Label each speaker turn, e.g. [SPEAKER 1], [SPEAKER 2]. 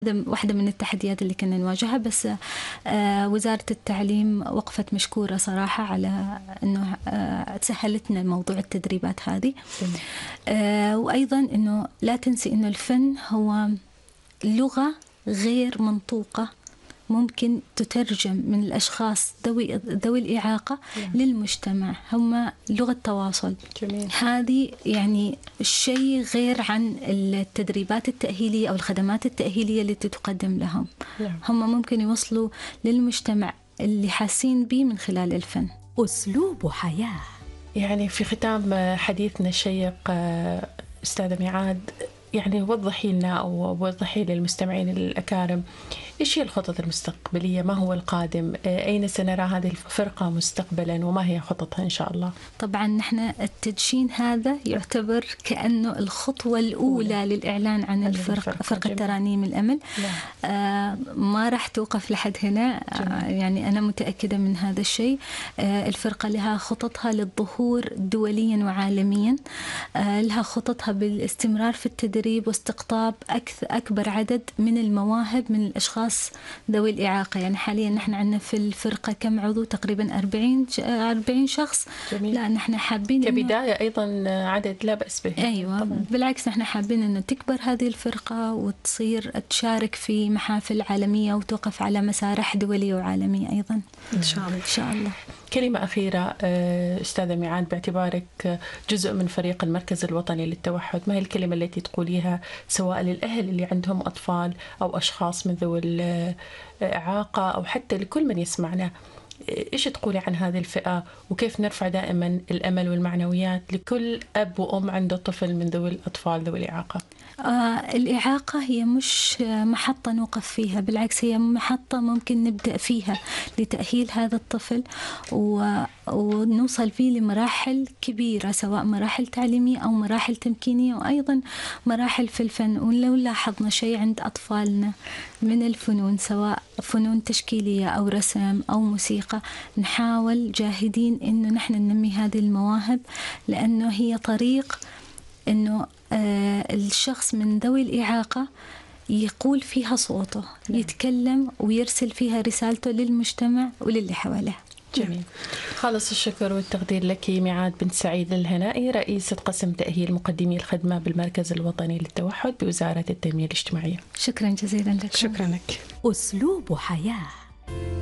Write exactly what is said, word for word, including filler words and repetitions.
[SPEAKER 1] واحدة من التحديات اللي كنا نواجهها، بس وزارة التعليم وقفت مشكورة صراحة على أنه تسهلت لنا موضوع التدريبات هذه. وأيضا أنه لا تنسي أنه الفن هو لغة غير منطوقة ممكن تترجم من الأشخاص ذوي ذوي الإعاقة نعم. للمجتمع، هم لغة تواصل. جميل. هذه يعني شيء غير عن التدريبات التأهيلية أو الخدمات التأهيلية التي تقدم لهم نعم. هم ممكن يوصلوا للمجتمع اللي حاسين به من خلال الفن.
[SPEAKER 2] أسلوب حياة.
[SPEAKER 3] يعني في ختام حديثنا الشيق أستاذة ميعاد، يعني وضحي لنا أو وضحي للمستمعين الأكارم إيش هي الخطط المستقبلية؟ ما هو القادم؟ أين سنرى هذه الفرقة مستقبلا وما هي خططها إن شاء الله؟
[SPEAKER 1] طبعا نحن التدشين هذا يعتبر كأنه الخطوة الأولى أولى. للإعلان عن الفرقة، فرقة ترانيم الأمل. آه ما راح توقف لحد هنا. آه يعني أنا متأكدة من هذا الشيء. آه الفرقة لها خططها للظهور دوليا وعالميا. آه لها خططها بالاستمرار في التدريب واستقطاب أكبر عدد من المواهب من الأشخاص ذوي الإعاقة. يعني حاليا نحن عندنا في الفرقة كم عضو؟ تقريبا أربعين أربعين شخص.
[SPEAKER 3] جميل.
[SPEAKER 1] لا نحن حابين
[SPEAKER 3] كبداية أيضا عدد لا بأس به.
[SPEAKER 1] أيوة طبعا. بالعكس نحن حابين أنه تكبر هذه الفرقة وتصير تشارك في محافل عالمية وتوقف على مسارح دولية وعالمية أيضا
[SPEAKER 3] إن شاء الله.
[SPEAKER 1] إن شاء الله.
[SPEAKER 3] كلمة أخيرة أستاذة ميعاد، باعتبارك جزء من فريق المركز الوطني للتوحد، ما هي الكلمة التي تقوليها سواء للأهل اللي عندهم أطفال أو أشخاص من ذوي الإعاقة أو حتى لكل من يسمعنا؟ إيش تقولي عن هذه الفئة وكيف نرفع دائما الأمل والمعنويات لكل أب وأم عنده طفل من ذوي الأطفال ذوي الإعاقة؟
[SPEAKER 1] آه الإعاقة هي مش محطة نوقف فيها، بالعكس هي محطة ممكن نبدأ فيها لتأهيل هذا الطفل و... ونوصل فيه لمراحل كبيرة، سواء مراحل تعليمية أو مراحل تمكينية وأيضا مراحل في الفن. ولو لاحظنا شيء عند أطفالنا من الفنون، سواء فنون تشكيلية أو رسم أو موسيقى، نحاول جاهدين إنه نحن ننمي هذه المواهب، لأنه هي طريق إنه آه الشخص من ذوي الإعاقة يقول فيها صوته، يتكلم ويرسل فيها رسالته للمجتمع وللي حواليه.
[SPEAKER 3] جميل. خالص الشكر والتقدير لك ميعاد بنت سعيد الهنائي، رئيسة قسم تأهيل مقدمي الخدمة بالمركز الوطني للتوحد بوزارة التنمية الاجتماعية.
[SPEAKER 1] شكرا جزيلا لك.
[SPEAKER 3] شكرا لك.
[SPEAKER 2] أسلوب حياة.